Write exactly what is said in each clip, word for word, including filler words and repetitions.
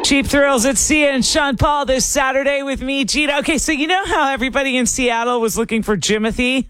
Cheap Thrills at Sia and Sean Paul this Saturday with me, Gina. Okay, so you know how everybody in Seattle was looking for Jimothy?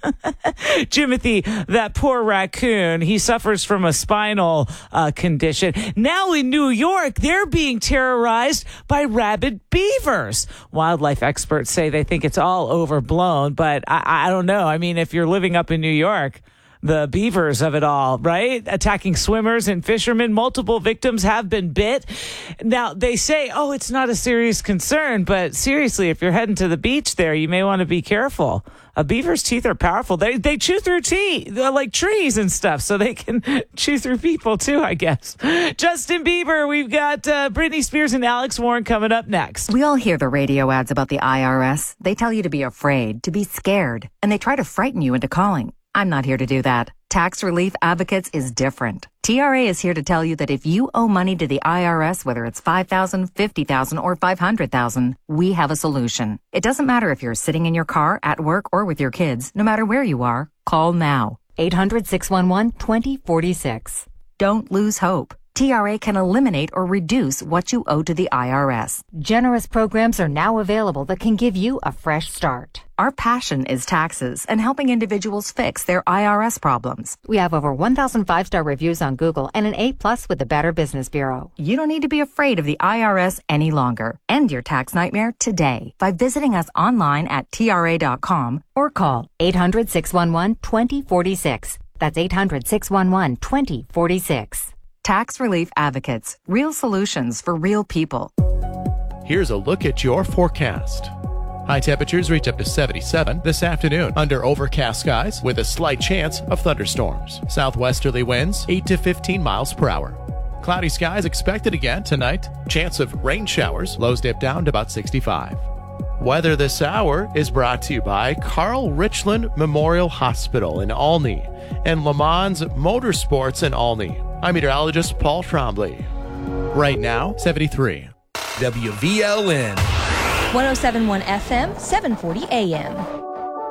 Jimothy, that poor raccoon, he suffers from a spinal uh, condition. Now in New York, they're being terrorized by rabid beavers. Wildlife experts say they think it's all overblown, but I, I don't know. I mean, if you're living up in New York, the beavers of it all, right? Attacking swimmers and fishermen. Multiple victims have been bit. Now, they say, oh, it's not a serious concern, but seriously, if you're heading to the beach there, you may want to be careful. A beaver's teeth are powerful. They they chew through tea, like trees and stuff, so they can chew through people too, I guess. Justin Bieber, we've got uh, Britney Spears and Alex Warren coming up next. We all hear the radio ads about the I R S. They tell you to be afraid, to be scared, and they try to frighten you into calling. I'm not here to do that. Tax Relief Advocates is different. T R A is here to tell you that if you owe money to the I R S, whether it's five thousand dollars, fifty thousand dollars, or five hundred thousand dollars, we have a solution. It doesn't matter if you're sitting in your car, at work, or with your kids. No matter where you are, call now. eight hundred, six one one, two zero four six. Don't lose hope. T R A can eliminate or reduce what you owe to the I R S. Generous programs are now available that can give you a fresh start. Our passion is taxes and helping individuals fix their I R S problems. We have over one thousand five-star reviews on Google and an A plus with the Better Business Bureau. You don't need to be afraid of the I R S any longer. End your tax nightmare today by visiting us online at T R A dot com or call eight hundred, six one one, two zero four six. That's eight hundred, six one one, two zero four six. Tax Relief Advocates. Real solutions for real people. Here's a look at your forecast. High temperatures reach up to seventy-seven this afternoon under overcast skies with a slight chance of thunderstorms. Southwesterly winds eight to fifteen miles per hour. Cloudy skies expected again tonight. Chance of rain showers. Lows dip down to about sixty-five. Weather this hour is brought to you by Carl Richland Memorial Hospital in Olney and Le Mans Motorsports in Olney. I'm meteorologist Paul Trombley. Right now, seventy-three. W V L N one oh seven point one F M, seven forty A M.